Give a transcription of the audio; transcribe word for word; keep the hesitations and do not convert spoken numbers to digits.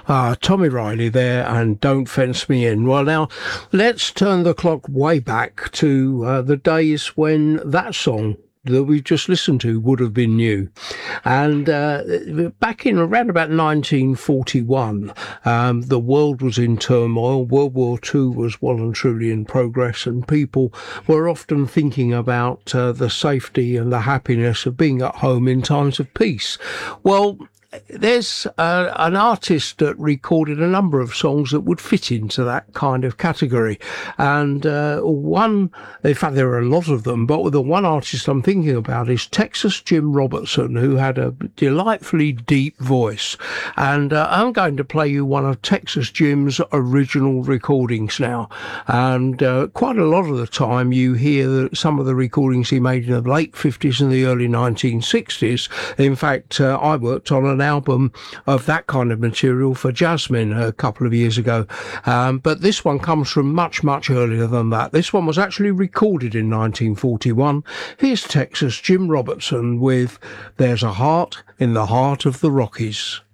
Uh, Tommy Riley there, and Don't Fence Me In. Well, now, let's turn the clock way back to uh, the days when that song that we've just listened to would have been new. And uh, back in around about nineteen forty-one, um, the world was in turmoil. World War Two was well and truly in progress, and people were often thinking about uh, the safety and the happiness of being at home in times of peace. Well, there's uh, an artist that recorded a number of songs that would fit into that kind of category. And uh, one, in fact, there are a lot of them, but the one artist I'm thinking about is Texas Jim Robertson, who had a delightfully deep voice. And uh, I'm going to play you one of Texas Jim's original recordings now. And uh, quite a lot of the time you hear that some of the recordings he made in the late fifties and the early nineteen sixties. In fact, uh, I worked on an album of that kind of material for Jasmine a couple of years ago, um, but this one comes from much much earlier than that. This one was actually recorded in nineteen forty-one. Here's Texas Jim Robertson with There's a Heart in the Heart of the Rockies.